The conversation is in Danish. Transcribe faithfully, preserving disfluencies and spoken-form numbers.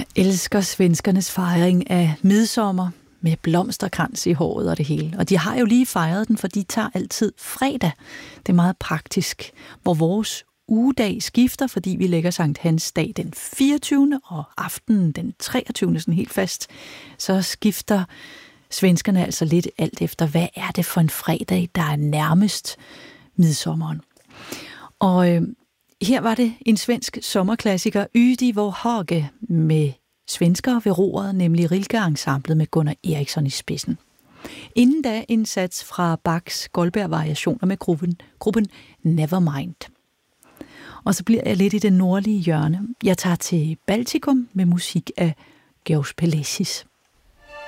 Elsker svenskernes fejring af midsommer med blomsterkrans i håret og det hele. Og de har jo lige fejret den, for de tager altid fredag. Det er meget praktisk, hvor vores ugedag skifter, fordi vi lægger Sankt Hans dag den fireogtyvende og aftenen den treogtyvende sådan helt fast. Så skifter svenskerne altså lidt alt efter, hvad er det for en fredag, der er nærmest midsommeren. Og øh, her var det en svensk sommerklassiker, Udi vor hage, med svenskere ved roret, nemlig Rilke-ensemblet med Gunnar Eriksson i spidsen. Inden da en sats fra Bachs Goldberg-variationer med gruppen, gruppen Nevermind. Og så bliver jeg lidt i det nordlige hjørne. Jeg tager til Baltikum med musik af Georg Pelesis.